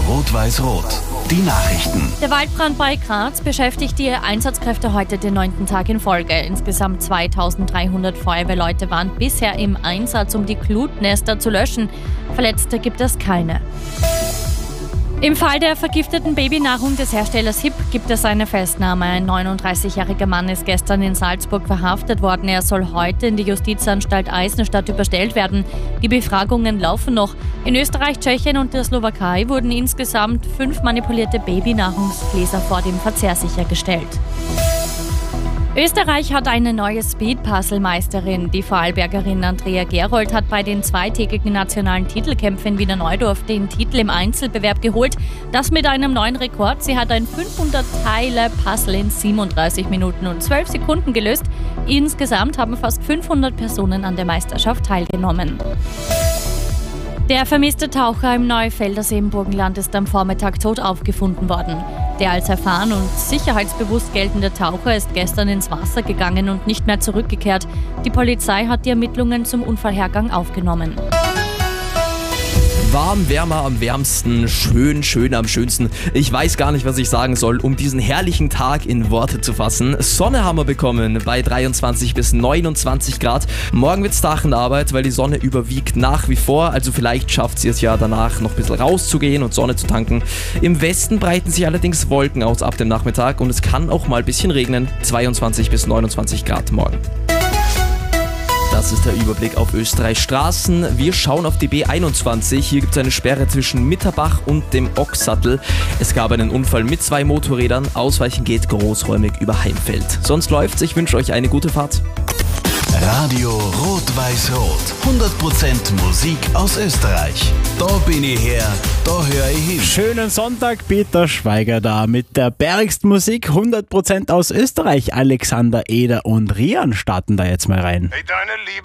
Rot-Weiß-Rot. Die Nachrichten. Der Waldbrand bei Graz beschäftigt die Einsatzkräfte heute den 9. Tag in Folge. Insgesamt 2300 Feuerwehrleute waren bisher im Einsatz, um die Glutnester zu löschen. Verletzte gibt es keine. Im Fall der vergifteten Babynahrung des Herstellers HiP gibt es eine Festnahme. Ein 39-jähriger Mann ist gestern in Salzburg verhaftet worden. Er soll heute in die Justizanstalt Eisenstadt überstellt werden. Die Befragungen laufen noch. In Österreich, Tschechien und der Slowakei wurden insgesamt 5 manipulierte Babynahrungsgläser vor dem Verzehr sichergestellt. Österreich hat eine neue Speed-Puzzle-Meisterin. Die Vorarlbergerin Andrea Gerold hat bei den zweitägigen nationalen Titelkämpfen in Wiener Neudorf den Titel im Einzelbewerb geholt. Das mit einem neuen Rekord. Sie hat ein 500-Teile-Puzzle in 37 Minuten und 12 Sekunden gelöst. Insgesamt haben fast 500 Personen an der Meisterschaft teilgenommen. Der vermisste Taucher im Neufeldersee im Burgenland ist am Vormittag tot aufgefunden worden. Der als erfahren und sicherheitsbewusst geltende Taucher ist gestern ins Wasser gegangen und nicht mehr zurückgekehrt. Die Polizei hat die Ermittlungen zum Unfallhergang aufgenommen. Warm, wärmer am wärmsten, schön am schönsten. Ich weiß gar nicht, was ich sagen soll, um diesen herrlichen Tag in Worte zu fassen. Sonne haben wir bekommen bei 23 bis 29 Grad. Morgen wird's Tachenarbeit, weil die Sonne überwiegt nach wie vor. Also vielleicht schafft sie es ja danach noch ein bisschen rauszugehen und Sonne zu tanken. Im Westen breiten sich allerdings Wolken aus ab dem Nachmittag und es kann auch mal ein bisschen regnen. 22 bis 29 Grad morgen. Das ist der Überblick auf Österreichs Straßen. Wir schauen auf die B21. Hier gibt es eine Sperre zwischen Mitterbach und dem Ochsattel. Es gab einen Unfall mit 2 Motorrädern. Ausweichen geht großräumig über Heimfeld. Sonst läuft's. Ich wünsche euch eine gute Fahrt. Radio Rot-Weiß-Rot. 100% Musik aus Österreich. Da bin ich her, da höre ich hin. Schönen Sonntag, Peter Schweiger da mit der bärigsten Musik, 100% aus Österreich. Alexander Eder und Rian starten da jetzt mal rein. Hey, deine Liebe